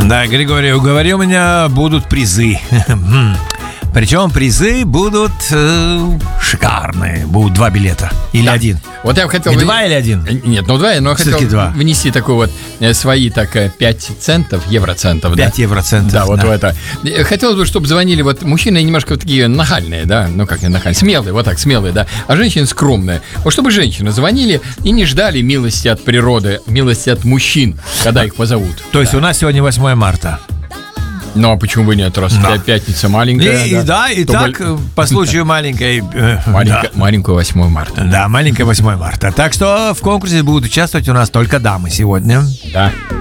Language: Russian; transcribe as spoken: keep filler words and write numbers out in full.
Да, Григорий, уговори, у меня будут призы. Причем призы будут э, шикарные. Будут два билета. Или да. один. Вот я хотел... И два или один? Нет, ну два, но я хотел два. внести такой вот э, свои так пять центов, евроцентов. пять да? евроцентов. Да, вот да. в это. Хотелось бы, чтобы звонили вот мужчины немножко вот такие нахальные, да, ну как не нахальные, смелые, вот так, смелые, да, а женщины скромные. Вот чтобы женщины звонили и не ждали милости от природы, милости от мужчин, когда их позовут. То есть да. у нас сегодня восьмое марта. Ну, а почему бы нет? Раз да. пятница маленькая. И да, да и так, бол... по случаю маленькой... Маленько, да. Маленького восьмое марта. Да, маленькое восьмое марта. Так что в конкурсе будут участвовать у нас только дамы сегодня. Да.